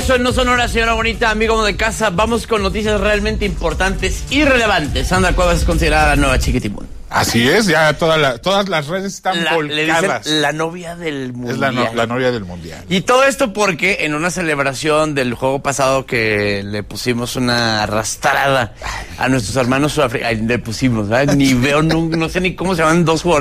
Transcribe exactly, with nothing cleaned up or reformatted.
regreso en No Sonora, señora bonita, amigo de casa. Vamos con noticias realmente importantes y relevantes. Sandra Cuevas es considerada la nueva Chiquitibún. Así es, ya toda la, todas las redes están La, volcadas. le dicen la novia del mundial. Es la, no, la novia del mundial. Y todo esto porque en una celebración del juego pasado que le pusimos una arrastrada a nuestros hermanos sudafricanos, le pusimos, ¿verdad? Ni veo, no, no sé ni cómo se llaman dos jugadores